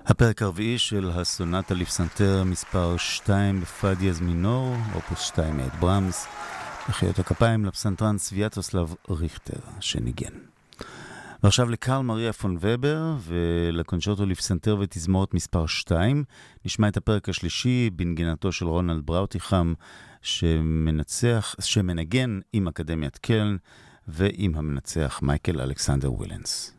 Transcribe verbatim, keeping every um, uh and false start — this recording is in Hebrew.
הפרק הרביעי של הסונטה לפסנתר מספר שתיים בפא דיאז מינור, אופוס שתיים מאת ברמס, מחיאות הכפיים לפסנתרן סוויאטוסלב ריכטר שניגן. ועכשיו לקרל מריה פון ובר ולקונצ'רטו לפסנתר ותזמורת מספר שתיים, נשמע את הפרק השלישי בנגינתו של רונלד בראוטיכם שמנצח, שמנגן עם אקדמיית קלן ועם המנצח מייקל אלכסנדר ווילנס.